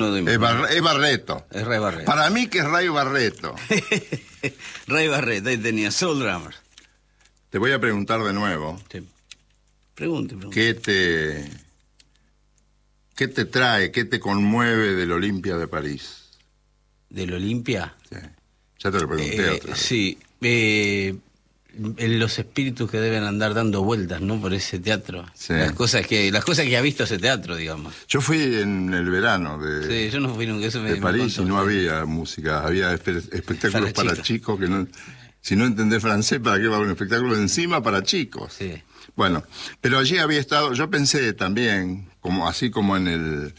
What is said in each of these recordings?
no doy más. Es Barreto. Es Ray Barreto. Para mí que es Ray Barreto. Ray Barreto, ahí tenía Soul Drummers. Te voy a preguntar de nuevo. Sí. Pregunte. ¿Qué te trae, qué te conmueve del Olimpia de París? ¿Del Olimpia? Sí. Ya te lo pregunté otra vez. Sí. Los espíritus que deben andar dando vueltas, ¿no? Por ese teatro. Sí. Las cosas que ha visto ese teatro, digamos. Yo fui en el verano Sí, yo no fui nunca. Eso de París y no había música. Había espectáculos para chicos que no... Si no entendés francés, ¿para qué va un espectáculo encima para chicos? Sí. Bueno, pero allí había estado, yo pensé también, así como en el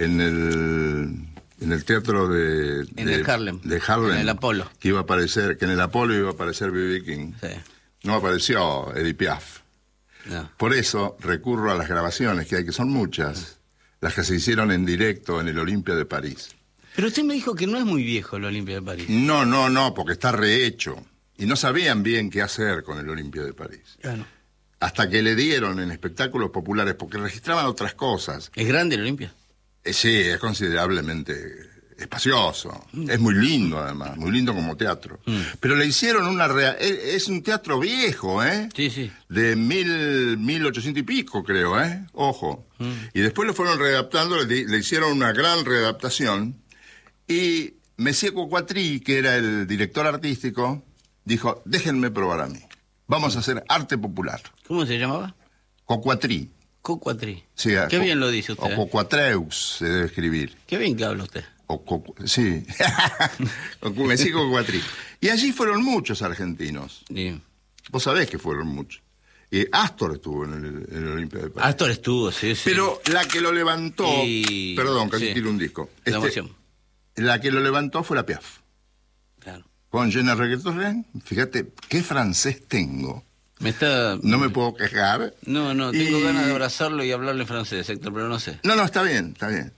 teatro de Harlem. De Harlem. En el Apolo. Que en el Apolo iba a aparecer B.B. King. Sí. No apareció Edith Piaf. No. Por eso recurro a las grabaciones que hay, que son muchas, las que se hicieron en directo en el Olimpia de París. Pero usted me dijo que no es muy viejo el Olimpia de París. No, porque está rehecho. Y no sabían bien qué hacer con el Olimpia de París. Claro. Hasta que le dieron en espectáculos populares, porque registraban otras cosas. ¿Es grande el Olimpia? Sí, es considerablemente espacioso. Es muy lindo, además, muy lindo como teatro. Pero le hicieron es un teatro viejo, ¿eh? Sí. De 1800 y pico, creo, ¿eh? Ojo. Y después lo fueron readaptando, le hicieron una gran readaptación. Y Monsieur Coquatry, que era el director artístico, dijo, déjenme probar a mí. Vamos a hacer arte popular. ¿Cómo se llamaba? Coquatry. Coquatry. Sí, Qué bien lo dice usted. O Coquatreus se debe escribir. Qué bien que habla usted. Sí. Monsieur Coquatry. Y allí fueron muchos argentinos. Sí. Vos sabés que fueron muchos. Y Astor estuvo en el Olimpia de París. Astor estuvo, sí. Pero la que lo levantó... Perdón, casi tiro un disco. La emoción. La que lo levantó fue la Piaf. Claro. Con Je ne regrette rien. Fíjate, qué francés tengo. No me puedo quejar. No, tengo ganas de abrazarlo y hablarle francés, Héctor, pero no sé. No, está bien.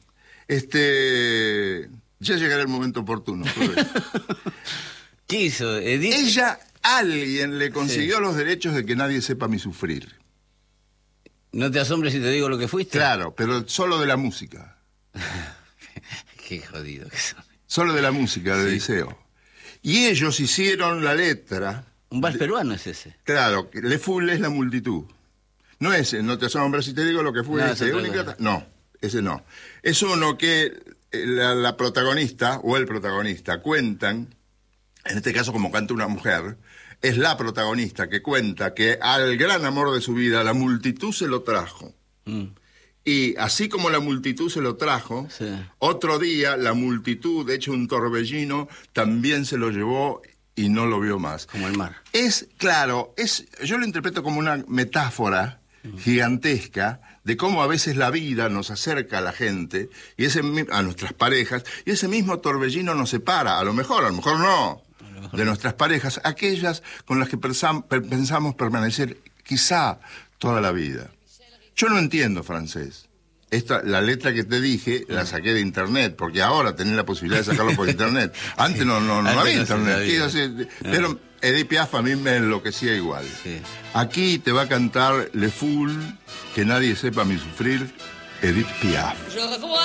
Ya llegará el momento oportuno. ¿Qué hizo? Edith? Alguien le consiguió los derechos de que nadie sepa mi sufrir. ¿No te asombres si te digo lo que fuiste? Claro, pero solo de la música. Qué jodido que son. Solo de la música, de liceo. Y ellos hicieron la letra... Un vals peruano es ese. Claro, Le Foule es la multitud. No ese, no te asombres si te digo lo que fue ese. No, ese no. Es uno que la protagonista o el protagonista cuentan, en este caso como canta una mujer, es la protagonista que cuenta que al gran amor de su vida la multitud se lo trajo. Y así como la multitud se lo trajo, otro día la multitud, hecho un torbellino, también se lo llevó y no lo vio más. Como el mar. Yo lo interpreto como una metáfora gigantesca de cómo a veces la vida nos acerca a la gente, y a nuestras parejas, y ese mismo torbellino nos separa, a lo mejor no, de nuestras parejas, aquellas con las que pensamos permanecer quizá toda la vida. Yo no entiendo francés. La letra que te dije la saqué de internet, porque ahora tenés la posibilidad de sacarlo por internet. Antes no había internet. Pero Edith Piaf a mí me enloquecía igual. Sí. Aquí te va a cantar Le Foule, que nadie sepa mi sufrir, Edith Piaf.